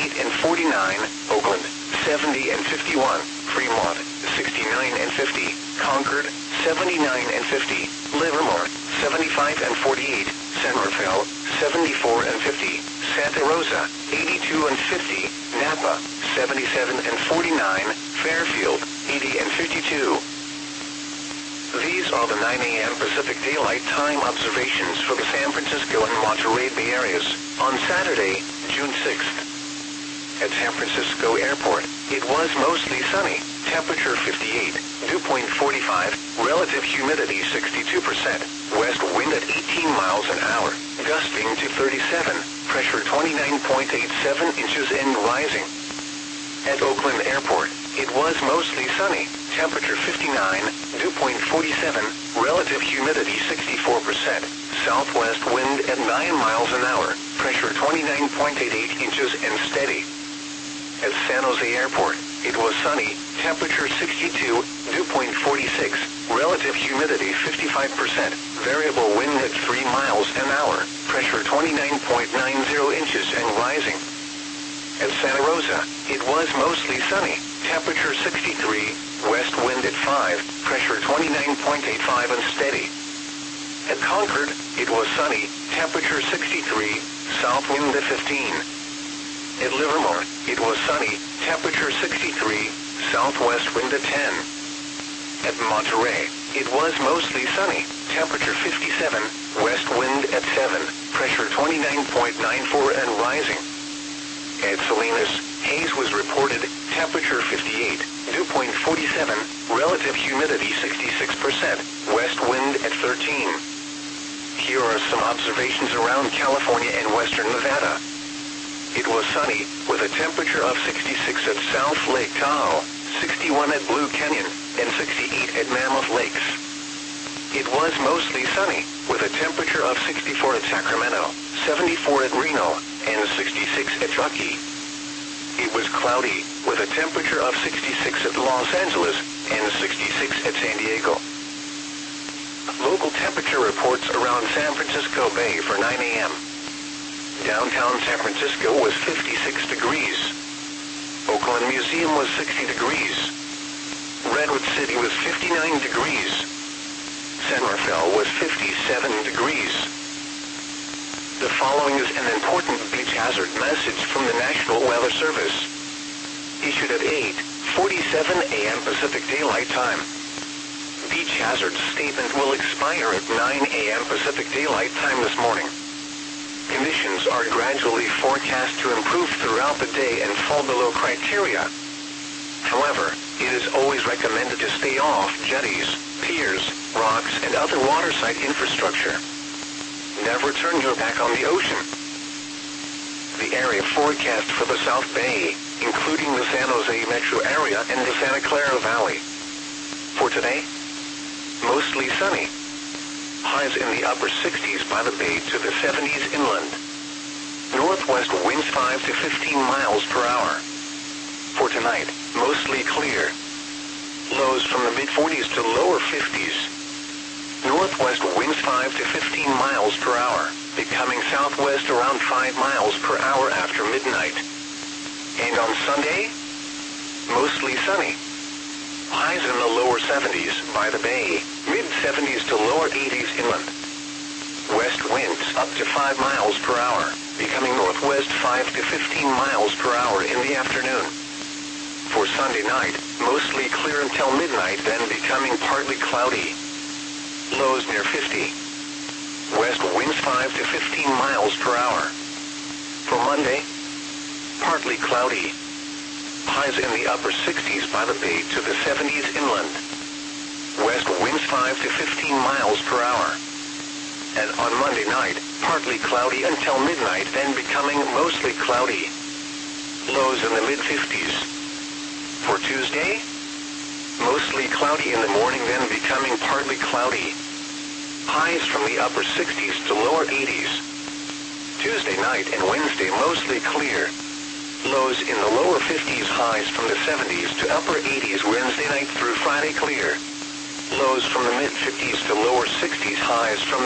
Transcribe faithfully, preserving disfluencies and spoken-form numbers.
sixty-eight and forty-nine, Oakland, seventy and fifty-one, Fremont, sixty-nine and fifty, Concord, seventy-nine and fifty, Livermore, seventy-five and forty-eight, San Rafael, seventy-four and fifty, Santa Rosa, eighty-two and fifty, Napa, seventy-seven and forty-nine, Fairfield, eighty and fifty-two. These are the nine A M Pacific Daylight Time observations for the San Francisco and Monterey Bay areas on Saturday, June sixth. At San Francisco Airport, it was mostly sunny, temperature fifty-eight, dew point forty-five, relative humidity sixty-two percent, west wind at eighteen miles an hour, gusting to thirty-seven, pressure twenty-nine point eight seven inches and rising. At Oakland Airport, it was mostly sunny, temperature fifty-nine, dew point forty-seven, relative humidity sixty-four percent, southwest wind at nine miles an hour, pressure twenty-nine point eight eight inches and steady. At San Jose Airport, it was sunny, temperature sixty-two, dew point forty-six, relative humidity fifty-five percent, variable wind at three miles an hour, pressure twenty-nine point nine zero inches and rising. At Santa Rosa, it was mostly sunny, temperature sixty-three, west wind at five, pressure twenty-nine point eight five and steady. At Concord, it was sunny, temperature sixty-three, south wind at fifteen. At Livermore, it was sunny, temperature sixty-three, southwest wind at ten. At Monterey, it was mostly sunny, temperature fifty-seven, west wind at seven, pressure twenty-nine point nine four and rising. At Salinas, haze was reported, temperature fifty-eight, dew point forty-seven, relative humidity sixty-six percent, west wind at thirteen. Here are some observations around California and western Nevada. It was sunny, with a temperature of sixty-six at South Lake Tahoe, sixty-one at Blue Canyon, and sixty-eight at Mammoth Lakes. It was mostly sunny, with a temperature of sixty-four at Sacramento, seventy-four at Reno, and sixty-six at Truckee. It was cloudy, with a temperature of sixty-six at Los Angeles, and sixty-six at San Diego. Local temperature reports around San Francisco Bay for nine A M Downtown San Francisco was fifty-six degrees. Oakland Museum was sixty degrees. Redwood City was fifty-nine degrees. San Rafael was fifty-seven degrees. The following is an important beach hazard message from the National Weather Service. Issued at eight forty-seven A M Pacific Daylight Time. Beach hazard statement will expire at nine A M Pacific Daylight Time this morning. Conditions are gradually forecast to improve throughout the day and fall below criteria. However, it is always recommended to stay off jetties, piers, rocks, and other waterside infrastructure. Never turn your back on the ocean. The area forecast for the South Bay, including the San Jose metro area and the Santa Clara Valley. For today, mostly sunny. Highs in the upper sixties by the bay to the seventies inland. Northwest winds five to fifteen miles per hour. For tonight, mostly clear. Lows from the mid forties to lower fifties. Northwest winds five to fifteen miles per hour, becoming southwest around five miles per hour after midnight. And on Sunday, mostly sunny. Highs in the lower seventies by the bay, mid seventies to lower eighties inland. West winds up to five miles per hour, becoming northwest five to fifteen miles per hour in the afternoon. For Sunday night, mostly clear until midnight, then becoming partly cloudy. Lows near fifty. West winds five to fifteen miles per hour. For Monday, partly cloudy. Highs in the upper sixties by the bay to the seventies inland. West winds five to fifteen miles per hour. And on Monday night, partly cloudy until midnight, then becoming mostly cloudy. Lows in the mid fifties. For Tuesday, mostly cloudy in the morning, then becoming partly cloudy. Highs from the upper sixties to lower eighties. Tuesday night and Wednesday mostly clear. Lows in the lower fifties, highs from the seventies to upper eighties Wednesday night through Friday clear. Lows from the mid fifties to lower sixties, highs from